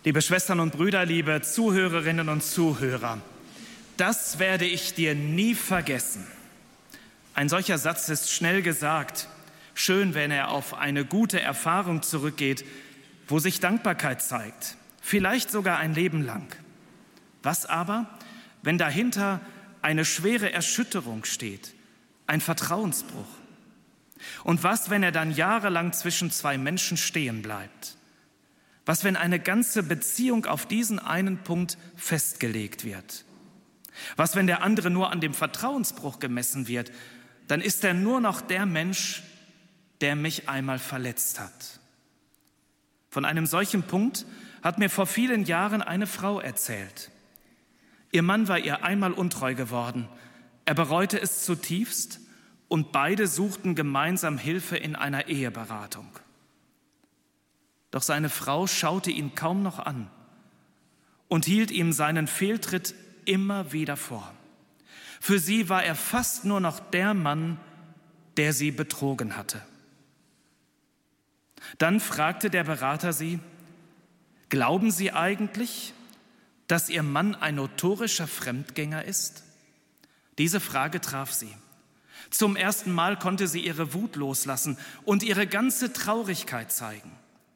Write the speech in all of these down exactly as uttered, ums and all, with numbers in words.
Liebe Schwestern und Brüder, liebe Zuhörerinnen und Zuhörer, das werde ich dir nie vergessen. Ein solcher Satz ist schnell gesagt. Schön, wenn er auf eine gute Erfahrung zurückgeht, wo sich Dankbarkeit zeigt, vielleicht sogar ein Leben lang. Was aber, wenn dahinter eine schwere Erschütterung steht, ein Vertrauensbruch? Und was, wenn er dann jahrelang zwischen zwei Menschen stehen bleibt? Was, wenn eine ganze Beziehung auf diesen einen Punkt festgelegt wird? Was, wenn der andere nur an dem Vertrauensbruch gemessen wird? Dann ist er nur noch der Mensch, der mich einmal verletzt hat. Von einem solchen Punkt hat mir vor vielen Jahren eine Frau erzählt. Ihr Mann war ihr einmal untreu geworden. Er bereute es zutiefst und beide suchten gemeinsam Hilfe in einer Eheberatung. Doch seine Frau schaute ihn kaum noch an und hielt ihm seinen Fehltritt immer wieder vor. Für sie war er fast nur noch der Mann, der sie betrogen hatte. Dann fragte der Berater sie: Glauben Sie eigentlich, dass Ihr Mann ein notorischer Fremdgänger ist? Diese Frage traf sie. Zum ersten Mal konnte sie ihre Wut loslassen und ihre ganze Traurigkeit zeigen.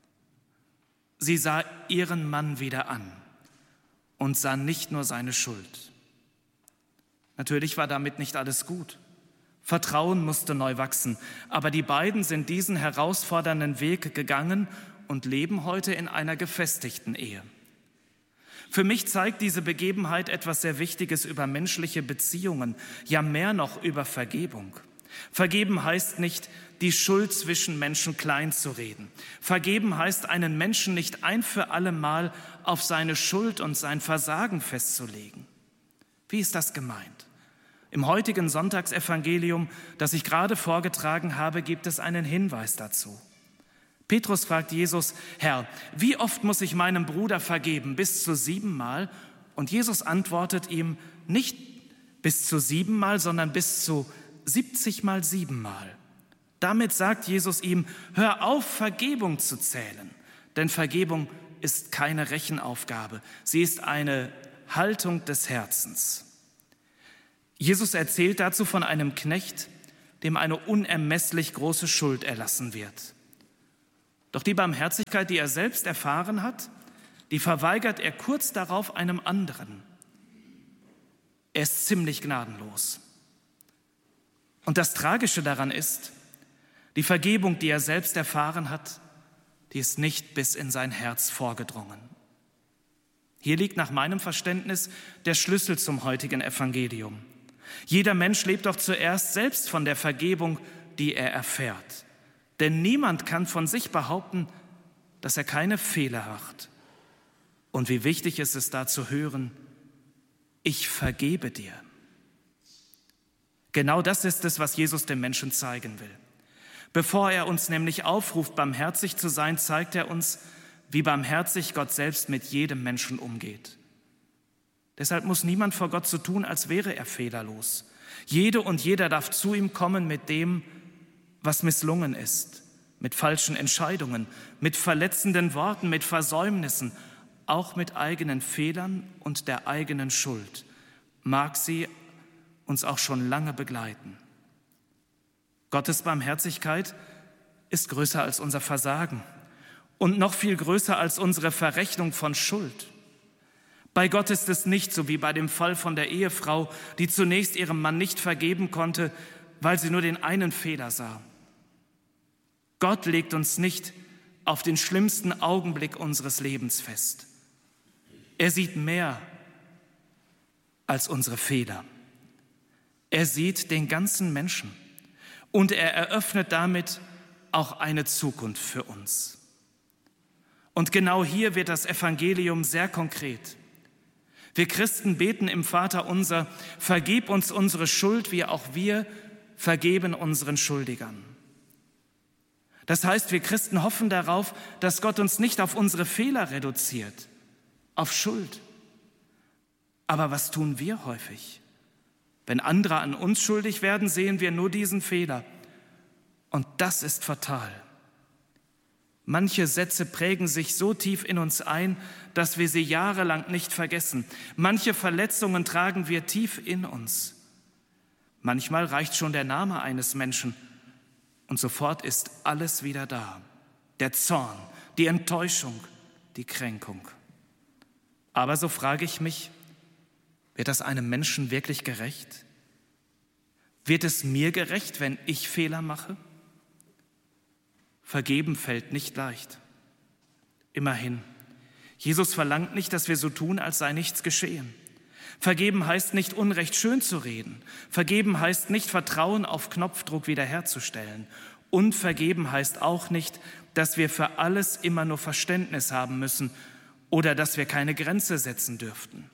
Sie sah ihren Mann wieder an und sah nicht nur seine Schuld. Natürlich war damit nicht alles gut. Vertrauen musste neu wachsen, aber die beiden sind diesen herausfordernden Weg gegangen und leben heute in einer gefestigten Ehe. Für mich zeigt diese Begebenheit etwas sehr Wichtiges über menschliche Beziehungen, ja mehr noch über Vergebung. Vergeben heißt nicht, die Schuld zwischen Menschen klein zu reden. Vergeben heißt, einen Menschen nicht ein für alle Mal auf seine Schuld und sein Versagen festzulegen. Wie ist das gemeint? Im heutigen Sonntagsevangelium, das ich gerade vorgetragen habe, gibt es einen Hinweis dazu. Petrus fragt Jesus: Herr, wie oft muss ich meinem Bruder vergeben? Bis zu siebenmal? Und Jesus antwortet ihm: nicht bis zu siebenmal, sondern bis zu siebzigmal siebenmal. Damit sagt Jesus ihm: hör auf, Vergebung zu zählen. Denn Vergebung ist keine Rechenaufgabe. Sie ist eine Haltung des Herzens. Jesus erzählt dazu von einem Knecht, dem eine unermesslich große Schuld erlassen wird. Doch die Barmherzigkeit, die er selbst erfahren hat, die verweigert er kurz darauf einem anderen. Er ist ziemlich gnadenlos. Und das Tragische daran ist, die Vergebung, die er selbst erfahren hat, die ist nicht bis in sein Herz vorgedrungen. Hier liegt nach meinem Verständnis der Schlüssel zum heutigen Evangelium. Jeder Mensch lebt doch zuerst selbst von der Vergebung, die er erfährt. Denn niemand kann von sich behaupten, dass er keine Fehler hat. Und wie wichtig ist es da zu hören: ich vergebe dir. Genau das ist es, was Jesus dem Menschen zeigen will. Bevor er uns nämlich aufruft, barmherzig zu sein, zeigt er uns, wie barmherzig Gott selbst mit jedem Menschen umgeht. Deshalb muss niemand vor Gott so tun, als wäre er fehlerlos. Jede und jeder darf zu ihm kommen mit dem, was misslungen ist, mit falschen Entscheidungen, mit verletzenden Worten, mit Versäumnissen, auch mit eigenen Fehlern und der eigenen Schuld. Mag sie uns auch schon lange begleiten. Gottes Barmherzigkeit ist größer als unser Versagen und noch viel größer als unsere Verrechnung von Schuld. Bei Gott ist es nicht so wie bei dem Fall von der Ehefrau, die zunächst ihrem Mann nicht vergeben konnte, weil sie nur den einen Fehler sah. Gott legt uns nicht auf den schlimmsten Augenblick unseres Lebens fest. Er sieht mehr als unsere Fehler. Er sieht den ganzen Menschen und er eröffnet damit auch eine Zukunft für uns. Und genau hier wird das Evangelium sehr konkret. Wir Christen beten im Vaterunser: vergib uns unsere Schuld, wie auch wir vergeben unseren Schuldigern. Das heißt, wir Christen hoffen darauf, dass Gott uns nicht auf unsere Fehler reduziert, auf Schuld. Aber was tun wir häufig? Wenn andere an uns schuldig werden, sehen wir nur diesen Fehler. Und das ist fatal. Manche Sätze prägen sich so tief in uns ein, dass wir sie jahrelang nicht vergessen. Manche Verletzungen tragen wir tief in uns. Manchmal reicht schon der Name eines Menschen und sofort ist alles wieder da. Der Zorn, die Enttäuschung, die Kränkung. Aber so frage ich mich, wird das einem Menschen wirklich gerecht? Wird es mir gerecht, wenn ich Fehler mache? Vergeben fällt nicht leicht. Immerhin, Jesus verlangt nicht, dass wir so tun, als sei nichts geschehen. Vergeben heißt nicht, Unrecht schön zu reden. Vergeben heißt nicht, Vertrauen auf Knopfdruck wiederherzustellen. Und vergeben heißt auch nicht, dass wir für alles immer nur Verständnis haben müssen oder dass wir keine Grenze setzen dürften.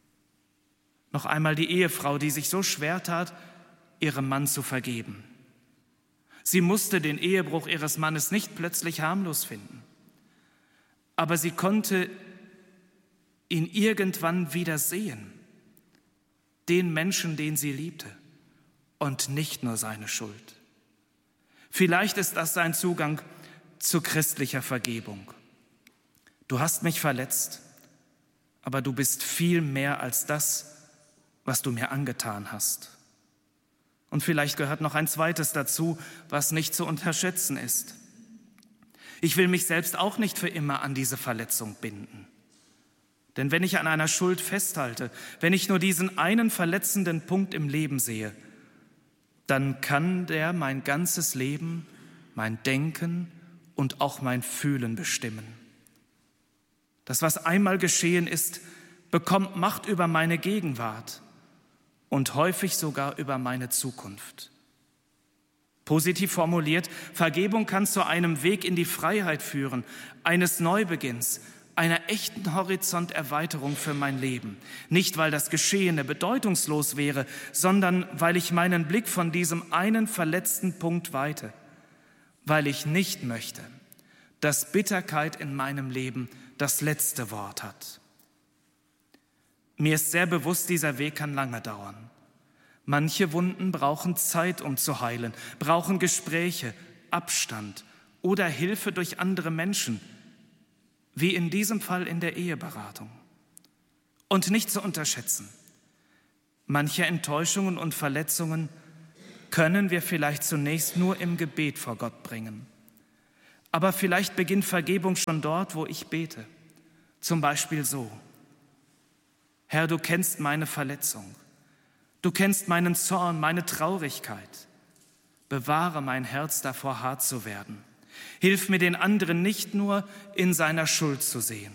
Noch einmal die Ehefrau, die sich so schwer tat, ihrem Mann zu vergeben. Sie musste den Ehebruch ihres Mannes nicht plötzlich harmlos finden, aber sie konnte ihn irgendwann wieder sehen, den Menschen, den sie liebte, und nicht nur seine Schuld. Vielleicht ist das sein Zugang zu christlicher Vergebung. Du hast mich verletzt, aber du bist viel mehr als das, was du mir angetan hast. Und vielleicht gehört noch ein zweites dazu, was nicht zu unterschätzen ist. Ich will mich selbst auch nicht für immer an diese Verletzung binden. Denn wenn ich an einer Schuld festhalte, wenn ich nur diesen einen verletzenden Punkt im Leben sehe, dann kann der mein ganzes Leben, mein Denken und auch mein Fühlen bestimmen. Das, was einmal geschehen ist, bekommt Macht über meine Gegenwart und häufig sogar über meine Zukunft. Positiv formuliert, Vergebung kann zu einem Weg in die Freiheit führen, eines Neubeginns, einer echten Horizonterweiterung für mein Leben. Nicht, weil das Geschehene bedeutungslos wäre, sondern weil ich meinen Blick von diesem einen verletzten Punkt weite, weil ich nicht möchte, dass Bitterkeit in meinem Leben das letzte Wort hat. Mir ist sehr bewusst, dieser Weg kann lange dauern. Manche Wunden brauchen Zeit, um zu heilen, brauchen Gespräche, Abstand oder Hilfe durch andere Menschen, wie in diesem Fall in der Eheberatung. Und nicht zu unterschätzen, manche Enttäuschungen und Verletzungen können wir vielleicht zunächst nur im Gebet vor Gott bringen. Aber vielleicht beginnt Vergebung schon dort, wo ich bete. Zum Beispiel so: Herr, du kennst meine Verletzung. Du kennst meinen Zorn, meine Traurigkeit. Bewahre mein Herz davor, hart zu werden. Hilf mir, den anderen nicht nur in seiner Schuld zu sehen.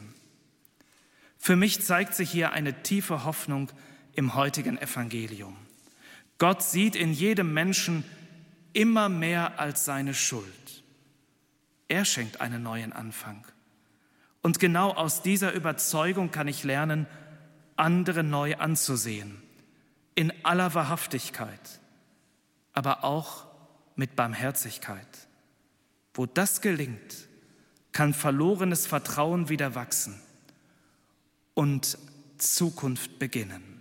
Für mich zeigt sich hier eine tiefe Hoffnung im heutigen Evangelium. Gott sieht in jedem Menschen immer mehr als seine Schuld. Er schenkt einen neuen Anfang. Und genau aus dieser Überzeugung kann ich lernen, andere neu anzusehen, in aller Wahrhaftigkeit, aber auch mit Barmherzigkeit. Wo das gelingt, kann verlorenes Vertrauen wieder wachsen und Zukunft beginnen.